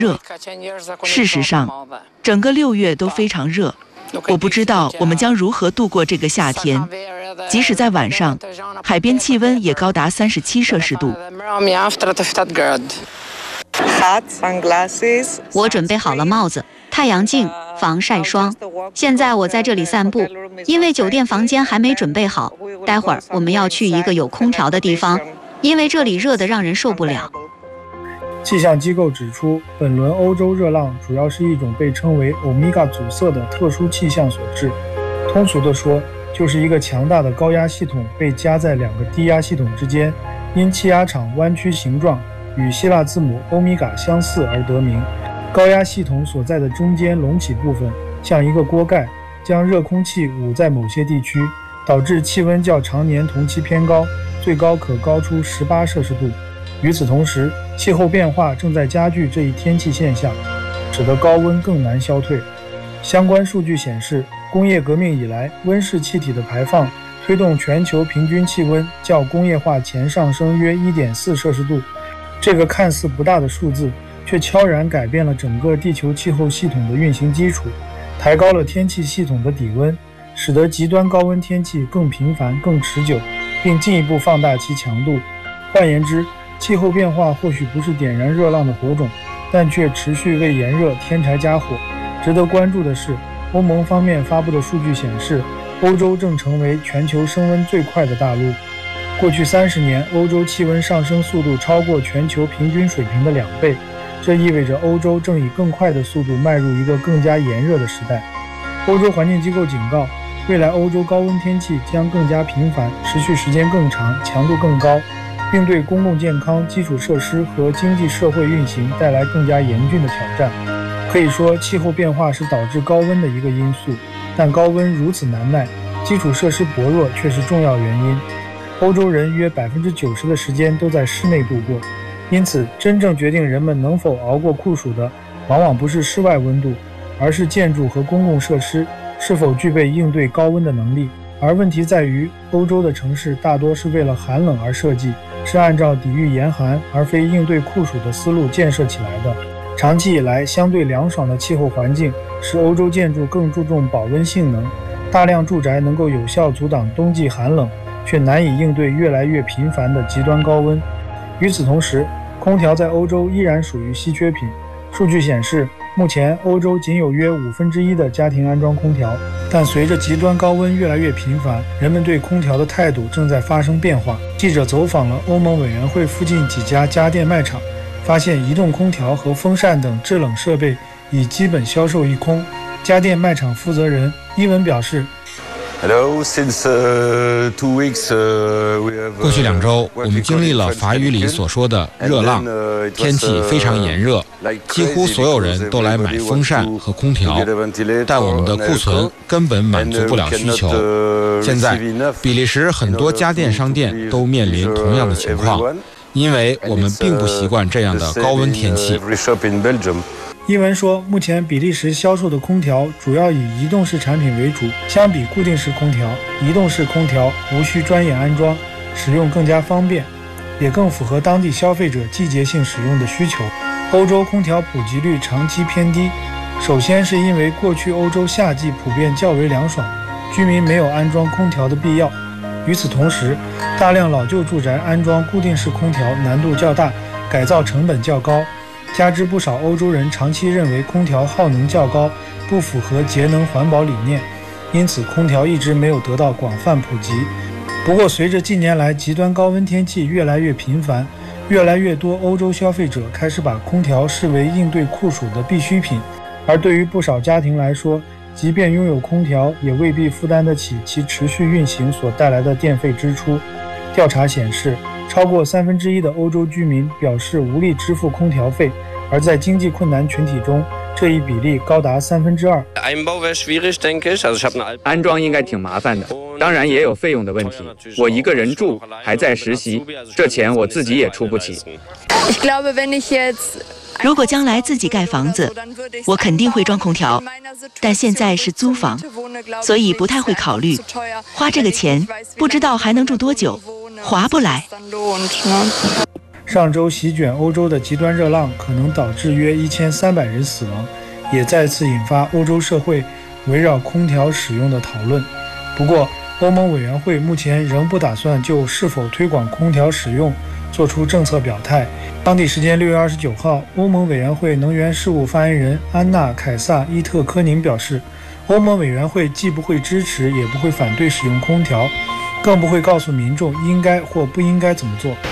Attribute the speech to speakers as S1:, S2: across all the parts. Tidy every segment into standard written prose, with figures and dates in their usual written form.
S1: 热。事实上，整个6月都非常热。我不知道我们将如何度过这个夏天。即使在晚上，海边气温也高达37摄氏度。
S2: 我准备好了帽子、太阳镜、防晒霜。现在我在这里散步，因为酒店房间还没准备好。待会儿我们要去一个有空调的地方，因为这里热得让人受不了。
S3: 气象机构指出，本轮欧洲热浪主要是一种被称为欧米伽阻塞的特殊气象所致。通俗地说，就是一个强大的高压系统被夹在2个低压系统之间，因气压场弯曲形状与希腊字母欧米伽相似而得名。高压系统所在的中间隆起部分像一个锅盖，将热空气捂在某些地区，导致气温较常年同期偏高，最高可高出18摄氏度。与此同时，气候变化正在加剧这一天气现象，使得高温更难消退。相关数据显示，工业革命以来，温室气体的排放推动全球平均气温较工业化前上升约 1.4 摄氏度。这个看似不大的数字，却悄然改变了整个地球气候系统的运行基础，抬高了天气系统的底温，使得极端高温天气更频繁、更持久，并进一步放大其强度。换言之，气候变化或许不是点燃热浪的火种，但却持续为炎热添柴加火。值得关注的是，欧盟方面发布的数据显示，欧洲正成为全球升温最快的大陆。过去30年，欧洲气温上升速度超过全球平均水平的2倍，这意味着欧洲正以更快的速度迈入一个更加炎热的时代。欧洲环境机构警告，未来欧洲高温天气将更加频繁，持续时间更长，强度更高，并对公共健康、基础设施和经济社会运行带来更加严峻的挑战。可以说，气候变化是导致高温的一个因素，但高温如此难耐，基础设施薄弱却是重要原因。欧洲人约90%的时间都在室内度过，因此真正决定人们能否熬过酷暑的，往往不是室外温度，而是建筑和公共设施是否具备应对高温的能力。而问题在于，欧洲的城市大多是为了寒冷而设计，是按照抵御严寒而非应对酷暑的思路建设起来的。长期以来，相对凉爽的气候环境使欧洲建筑更注重保温性能，大量住宅能够有效阻挡冬季寒冷，却难以应对越来越频繁的极端高温。与此同时，空调在欧洲依然属于稀缺品。数据显示，目前欧洲仅有约1/5的家庭安装空调，但随着极端高温越来越频繁，人们对空调的态度正在发生变化。记者走访了欧盟委员会附近几家家电卖场，发现移动空调和风扇等制冷设备已基本销售一空。家电卖场负责人伊文表示，
S4: 过去2周，我们经历了法语里所说的热浪，天气非常炎热，几乎所有人都来买风扇和空调，但我们的库存根本满足不了需求。现在，比利时很多家电商店都面临同样的情况，因为我们并不习惯这样的高温天气。
S3: 伊文说，目前比利时销售的空调主要以移动式产品为主，相比固定式空调，移动式空调无需专业安装，使用更加方便，也更符合当地消费者季节性使用的需求。欧洲空调普及率长期偏低，首先是因为过去欧洲夏季普遍较为凉爽，居民没有安装空调的必要。与此同时，大量老旧住宅安装固定式空调难度较大，改造成本较高，加之不少欧洲人长期认为空调耗能较高，不符合节能环保理念，因此空调一直没有得到广泛普及。不过，随着近年来极端高温天气越来越频繁，越来越多欧洲消费者开始把空调视为应对酷暑的必需品，而对于不少家庭来说，即便拥有空调，也未必负担得起其持续运行所带来的电费支出。调查显示，超过1/3的欧洲居民表示无力支付空调费，而在经济困难群体中，这一比例高达2/3。
S5: 安装应该挺麻烦的，当然也有费用的问题。我一个人住，还在实习，这钱我自己也出不起。
S1: 如果将来自己盖房子，我肯定会装空调，但现在是租房，所以不太会考虑花这个钱，不知道还能住多久，划不来。
S3: 上周席卷欧洲的极端热浪可能导致约1300人死亡，也再次引发欧洲社会围绕空调使用的讨论。不过，欧盟委员会目前仍不打算就是否推广空调使用做出政策表态。当地时间6月29号，欧盟委员会能源事务发言人安娜·凯撒·伊特科宁表示，欧盟委员会既不会支持也不会反对使用空调，更不会告诉民众应该或不应该怎么做。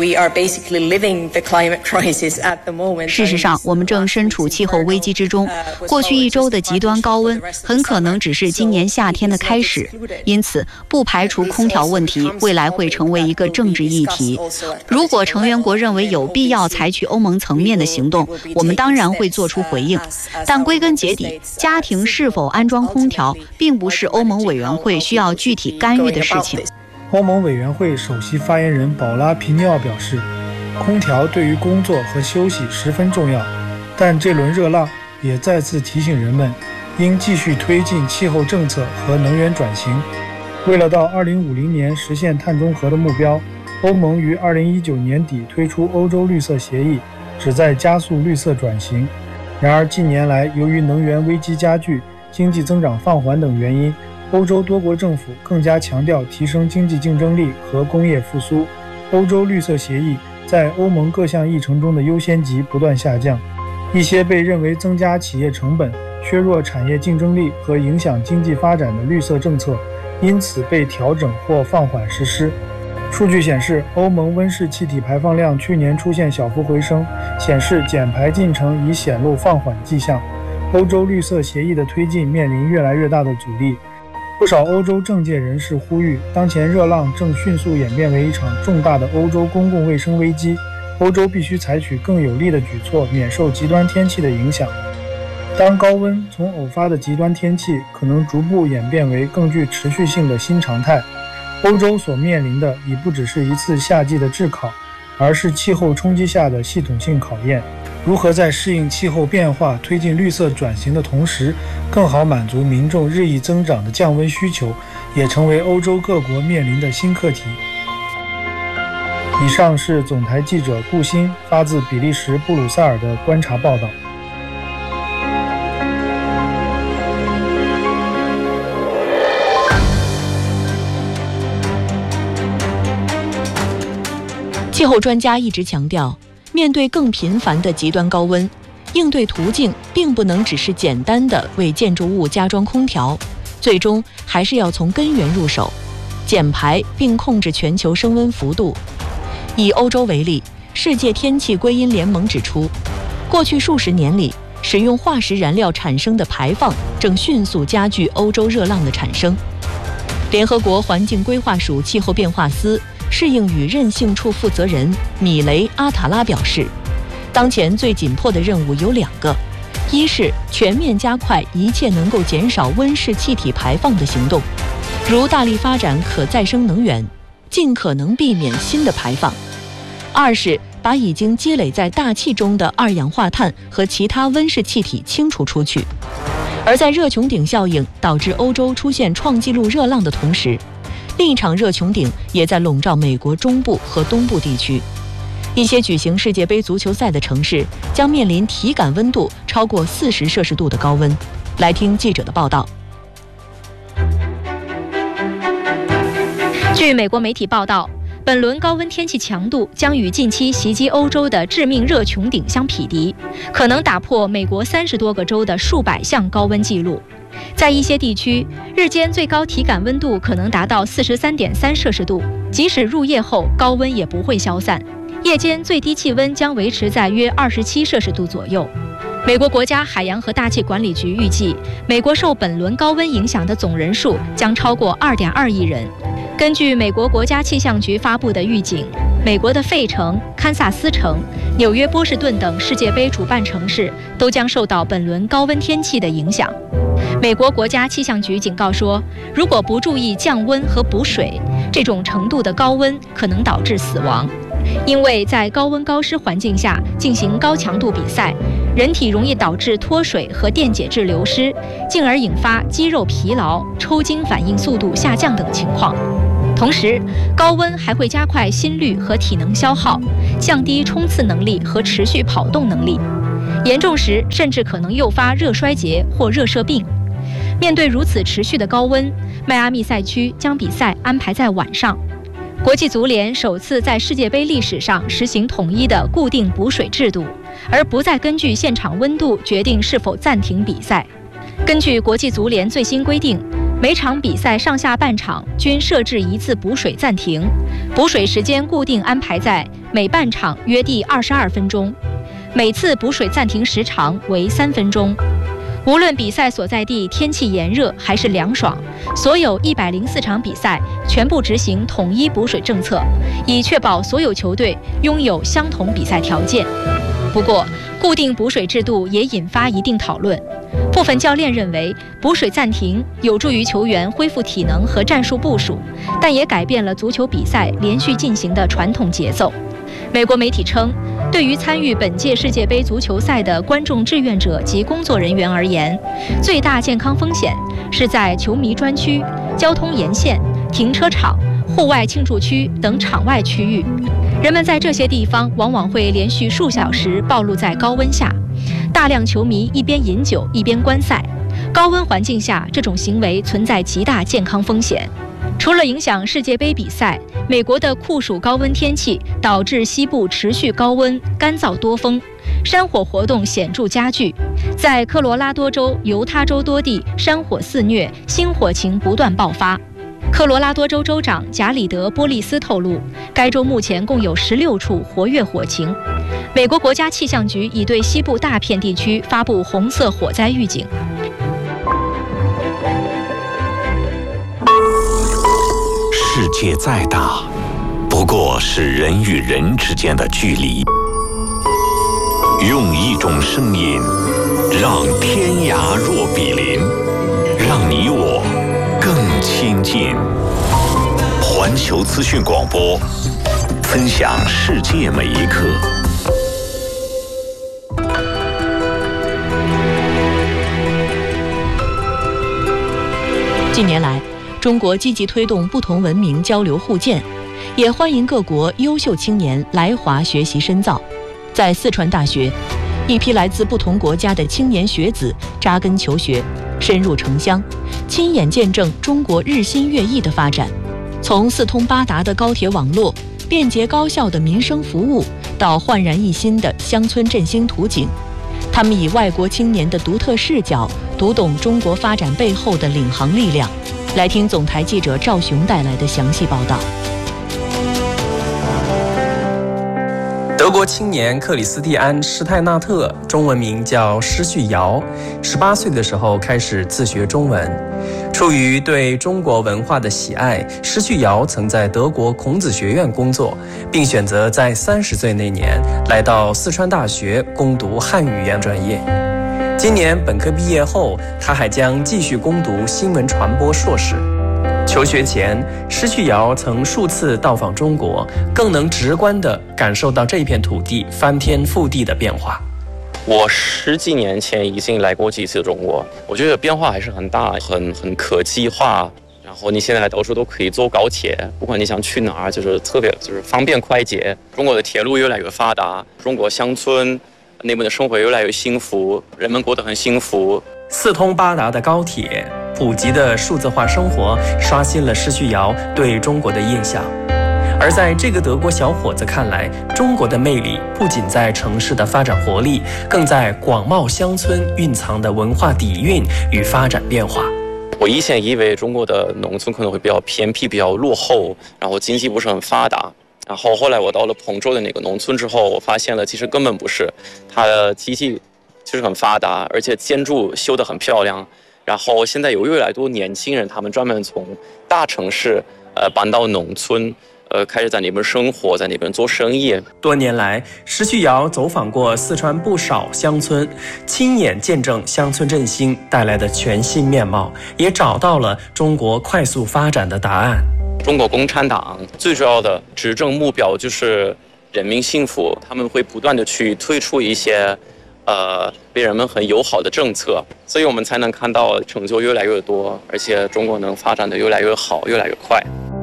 S2: 事实上，我们正身处气候危机之中。过去1周的极端高温很可能只是今年夏天的开始，因此不排除空调问题未来会成为一个政治议题。如果成员国认为有必要采取欧盟层面的行动，我们当然会做出回应。但归根结底，家庭是否安装空调并不是欧盟委员会需要具体干预的事情。
S3: 欧盟委员会首席发言人保拉·皮尼奥表示，空调对于工作和休息十分重要，但这轮热浪也再次提醒人们应继续推进气候政策和能源转型。为了到2050年实现碳中和的目标，欧盟于2019年底推出欧洲绿色协议，旨在加速绿色转型。然而近年来，由于能源危机加剧、经济增长放缓等原因，欧洲多国政府更加强调提升经济竞争力和工业复苏。欧洲绿色协议在欧盟各项议程中的优先级不断下降，一些被认为增加企业成本、削弱产业竞争力和影响经济发展的绿色政策因此被调整或放缓实施。数据显示，欧盟温室气体排放量去年出现小幅回升，显示减排进程已显露放缓迹象。欧洲绿色协议的推进面临越来越大的阻力。不少欧洲政界人士呼吁，当前热浪正迅速演变为一场重大的欧洲公共卫生危机，欧洲必须采取更有力的举措，免受极端天气的影响。当高温从偶发的极端天气可能逐步演变为更具持续性的新常态，欧洲所面临的已不只是一次夏季的炙考，而是气候冲击下的系统性考验。如何在适应气候变化、推进绿色转型的同时，更好满足民众日益增长的降温需求，也成为欧洲各国面临的新课题。以上是总台记者顾欣发自比利时布鲁塞尔的观察报道。
S1: 气候专家一直强调，面对更频繁的极端高温，应对途径并不能只是简单的为建筑物加装空调，最终还是要从根源入手，减排并控制全球升温幅度。以欧洲为例，世界天气归因联盟指出，过去数十年里，使用化石燃料产生的排放正迅速加剧欧洲热浪的产生。联合国环境规划署气候变化司适应与韧性处负责人米雷·阿塔拉表示，当前最紧迫的任务有2个，一是全面加快一切能够减少温室气体排放的行动，如大力发展可再生能源，尽可能避免新的排放；二是把已经积累在大气中的二氧化碳和其他温室气体清除出去。而在热穹顶效应导致欧洲出现创纪录热浪的同时，另一场热穹顶也在笼罩美国中部和东部地区。一些举行世界杯足球赛的城市将面临体感温度超过40摄氏度的高温。来听记者的报道。
S6: 据美国媒体报道，本轮高温天气强度将与近期袭击欧洲的致命热穹顶相匹敌，可能打破美国30多个州的数百项高温记录。在一些地区，日间最高体感温度可能达到43.3摄氏度，即使入夜后高温也不会消散，夜间最低气温将维持在约27摄氏度左右。美国国家海洋和大气管理局预计，美国受本轮高温影响的总人数将超过2.2亿人。根据美国国家气象局发布的预警，美国的费城、堪萨斯城、纽约、波士顿等世界杯主办城市都将受到本轮高温天气的影响。美国国家气象局警告说，如果不注意降温和补水，这种程度的高温可能导致死亡。因为在高温高湿环境下进行高强度比赛，人体容易导致脱水和电解质流失，进而引发肌肉疲劳、抽筋反应速度下降等情况。 同时，高温还会加快心率和体能消耗，降低冲刺能力和持续跑动能力，严重时甚至可能诱发热衰竭或热射病。面对如此持续的高温，迈阿密赛区将比赛安排在晚上。国际足联首次在世界杯历史上实行统一的固定补水制度，而不再根据现场温度决定是否暂停比赛。根据国际足联最新规定，每场比赛上下半场均设置一次补水暂停，补水时间固定安排在每半场约第22分钟，每次补水暂停时长为3分钟。无论比赛所在地天气炎热还是凉爽，所有104场比赛全部执行统一补水政策，以确保所有球队拥有相同比赛条件。不过，固定补水制度也引发一定讨论。部分教练认为，补水暂停有助于球员恢复体能和战术部署，但也改变了足球比赛连续进行的传统节奏。美国媒体称，对于参与本届世界杯足球赛的观众志愿者及工作人员而言，最大健康风险是在球迷专区、交通沿线、停车场、户外庆祝区等场外区域。人们在这些地方往往会连续数小时暴露在高温下，大量球迷一边饮酒一边观赛。高温环境下，这种行为存在极大健康风险。除了影响世界杯比赛，美国的酷暑高温天气导致西部持续高温、干燥多风，山火活动显著加剧。在科罗拉多州、犹他州多地山火肆虐，星火情不断爆发。科罗拉多州州长贾里德·波利斯透露，该州目前共有16处活跃火情。美国国家气象局已对西部大片地区发布红色火灾预警。
S7: 世界再大，不过是人与人之间的距离。用一种声音，让天涯若比邻，让你我更亲近。环球资讯广播，分享世界每一刻。
S1: 近年来，中国积极推动不同文明交流互鉴，也欢迎各国优秀青年来华学习深造。在四川大学，一批来自不同国家的青年学子扎根求学，深入城乡，亲眼见证中国日新月异的发展。从四通八达的高铁网络、便捷高效的民生服务，到焕然一新的乡村振兴图景，他们以外国青年的独特视角，读懂中国发展背后的领航力量。来听总台记者赵雄带来的详细报道。
S8: 德国青年克里斯蒂安·施泰纳特，中文名叫施旭尧，18岁的时候开始自学中文。出于对中国文化的喜爱，施旭尧曾在德国孔子学院工作，并选择在30岁那年来到四川大学攻读汉语言专业。今年本科毕业后，他还将继续攻读新闻传播硕士。求学前，施旭尧曾数次到访中国，更能直观地感受到这片土地翻天覆地的变化。
S9: 我10几年前已经来过几次中国，我觉得变化还是很大，很科技化。然后你现在到处都可以坐高铁，不管你想去哪儿，就是特别方便快捷。中国的铁路越来越发达，中国乡村那边的生活越来越幸福，人们过得很幸福。
S8: 四通八达的高铁，普及的数字化生活，刷新了施旭尧对中国的印象。而在这个德国小伙子看来，中国的魅力不仅在城市的发展活力，更在广袤乡村蕴藏的文化底蕴与发展变化。
S9: 我以前以为中国的农村可能会比较偏僻、比较落后，然后经济不是很发达。然后后来我到了彭州的那个农村之后，我发现了其实根本不是，它的经济就是很发达，而且建筑修得很漂亮。然后现在有越来越多年轻人，他们专门从大城市搬到农村，开始在那边生活，在那边做生意。
S8: 多年来，施旭尧走访过四川不少乡村，亲眼见证乡村振兴带来的全新面貌，也找到了中国快速发展的答案。
S9: 中国共产党最主要的执政目标就是人民幸福，他们会不断的去推出一些对人们很友好的政策，所以我们才能看到成就越来越多，而且中国能发展的越来越好，越来越快。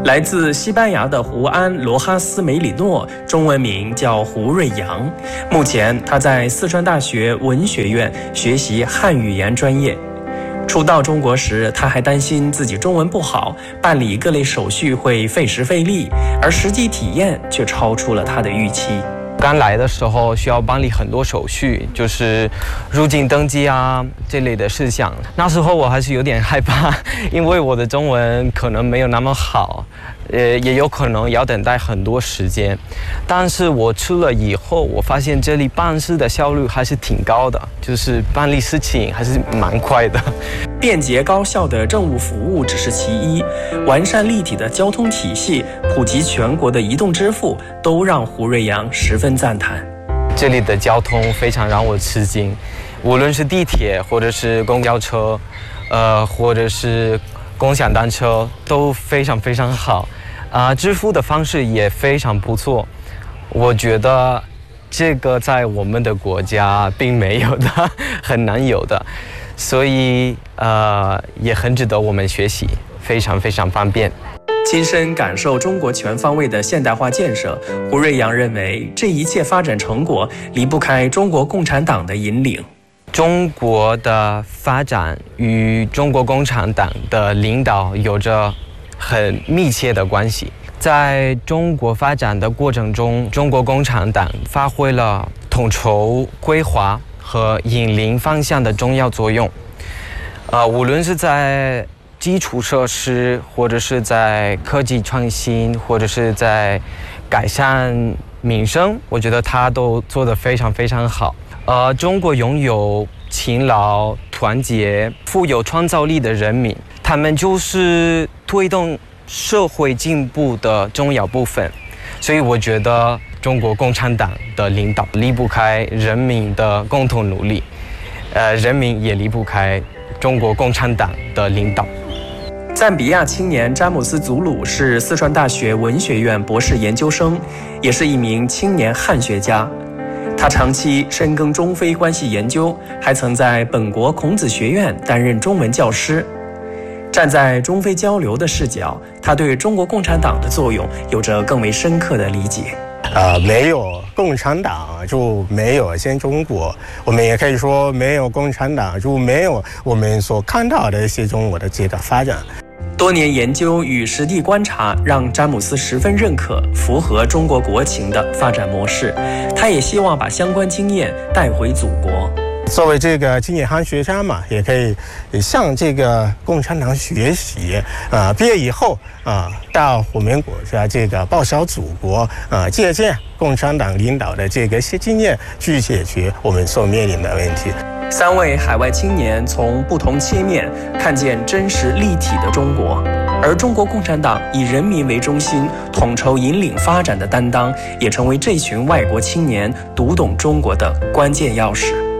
S8: 来自西班牙的胡安·罗哈斯·梅里诺，中文名叫胡瑞阳。目前他在四川大学文学院学习汉语言专业。初到中国时，他还担心自己中文不好，办理各类手续会费时费力，而实际体验却超出了他的预期。
S10: 刚来的时候需要办理很多手续，就是入境登记啊这类的事项。那时候我还是有点害怕，因为我的中文可能没有那么好，也有可能要等待很多时间。但是我去了以后，我发现这里办事的效率还是挺高的，就是办理事情还是蛮快的。
S8: 便捷高效的政务服务只是其一，完善立体的交通体系，普及全国的移动支付，都让胡瑞阳十分赞叹。
S10: 这里的交通非常让我吃惊，无论是地铁或者是公交车，或者是共享单车，都非常非常好。支付的方式也非常不错，我觉得这个在我们的国家并没有的，很难有的。所以也很值得我们学习，非常非常方便。
S8: 亲身感受中国全方位的现代化建设，胡瑞阳认为这一切发展成果离不开中国共产党的引领。
S10: 中国的发展与中国共产党的领导有着很密切的关系。在中国发展的过程中，中国共产党发挥了统筹规划和引领方向的重要作用，无论是在基础设施，或者是在科技创新，或者是在改善民生，我觉得他都做得非常非常好。中国拥有勤劳、团结、富有创造力的人民，他们就是推动社会进步的重要部分，所以我觉得中国共产党的领导离不开人民的共同努力，人民也离不开中国共产党的领导。
S8: 赞比亚青年詹姆斯·祖鲁是四川大学文学院博士研究生，也是一名青年汉学家。他长期深耕中非关系研究，还曾在本国孔子学院担任中文教师。站在中非交流的视角，他对中国共产党的作用有着更为深刻的理解。
S11: 没有共产党就没有新中国，我们也可以说没有共产党就没有我们所看到的新中国的这个发展。
S8: 多年研究与实地观察让詹姆斯十分认可符合中国国情的发展模式，他也希望把相关经验带回祖国。
S11: 作为这个青年汉学家嘛，也可以向这个共产党学习毕业以后到我们国家这个报效祖国借鉴共产党领导的这个些经验，去解决我们所面临的问题。
S8: 三位海外青年从不同切面看见真实立体的中国，而中国共产党以人民为中心，统筹引领发展的担当，也成为这群外国青年读懂中国的关键钥匙。